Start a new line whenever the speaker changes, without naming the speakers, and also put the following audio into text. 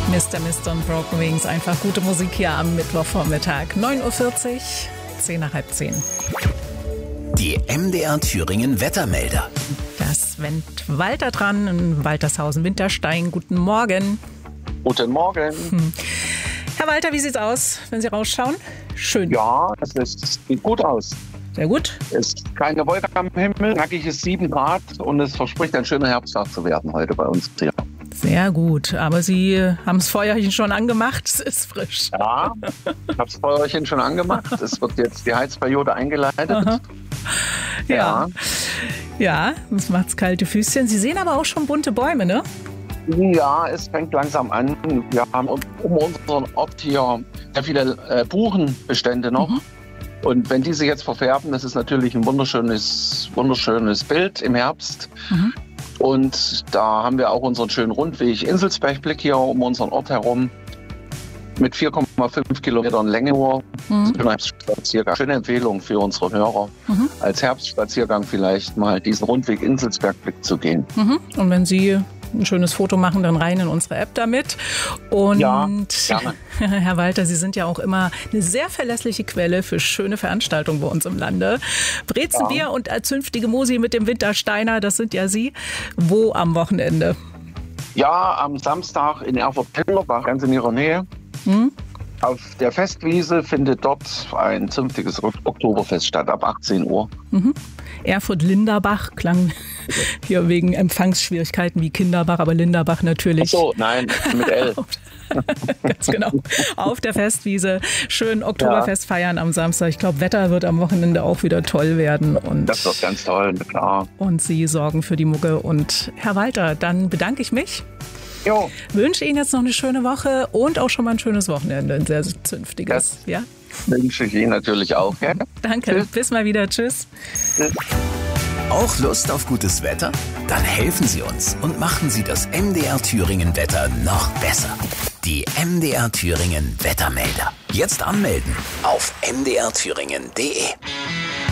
Mr. und Broken Wings, einfach gute Musik hier am Mittwochvormittag. 9.40 Uhr, 10 nach halb 10.
Die MDR Thüringen Wettermelder.
Das Wendt Walter dran in Waltershausen, Winterstein. Guten Morgen.
Guten Morgen.
Herr Walter, wie sieht's aus, wenn Sie rausschauen? Schön.
Ja, es sieht gut aus.
Sehr gut.
Es ist keine Wolke am Himmel, knackiges 7 Grad und es verspricht ein schöner Herbsttag zu werden heute bei uns hier.
Sehr gut, aber Sie haben das Feuerchen schon angemacht, es ist frisch.
Ja, ich habe das Feuerchen schon angemacht. Es wird jetzt die Heizperiode eingeleitet.
Aha.
Ja.
Ja, das macht's kalte Füßchen. Sie sehen aber auch schon bunte Bäume, ne?
Ja, es fängt langsam an. Wir haben um unseren Ort hier sehr viele Buchenbestände noch. Mhm. Und wenn diese jetzt verfärben, das ist natürlich ein wunderschönes Bild im Herbst. Mhm. Und da haben wir auch unseren schönen Rundweg Inselsbergblick hier um unseren Ort herum mit 4,5 Kilometern Länge nur. Mhm. Herbstspaziergang. Schöne Empfehlung für unsere Hörer, als Herbstspaziergang vielleicht mal diesen Rundweg Inselsbergblick zu gehen. Mhm.
Und wenn Sie ein schönes Foto machen, dann rein in unsere App damit. Und
ja, gerne.
Herr Walter, Sie sind ja auch immer eine sehr verlässliche Quelle für schöne Veranstaltungen bei uns im Lande. Brezenbier und zünftige Musi mit dem Wintersteiner, das sind ja Sie. Wo am Wochenende?
Ja, am Samstag in Erfurt-Tenderbach, ganz in Ihrer Nähe. Mhm. Auf der Festwiese findet dort ein zünftiges Oktoberfest statt, ab 18 Uhr. Mhm.
Erfurt-Linderbach klang hier wegen Empfangsschwierigkeiten wie Kinderbach, aber Linderbach natürlich.
Ach so, nein, mit L.
Ganz genau. Auf der Festwiese. Schön Oktoberfest feiern am Samstag. Ich glaube, Wetter wird am Wochenende auch wieder toll werden. Und
das wird ganz toll, klar.
Und Sie sorgen für die Mucke. Und Herr Walter, dann bedanke ich mich.
Jo.
Wünsche Ihnen jetzt noch eine schöne Woche und auch schon mal ein schönes Wochenende. Ein sehr zünftiges. Ja?
Wünsche ich Ihnen natürlich auch. Ja?
Danke. Tschüss. Bis mal wieder. Tschüss.
Tschüss.
Auch Lust auf gutes Wetter? Dann helfen Sie uns und machen Sie das MDR Thüringen Wetter noch besser. Die MDR Thüringen Wettermelder. Jetzt anmelden auf mdrthüringen.de.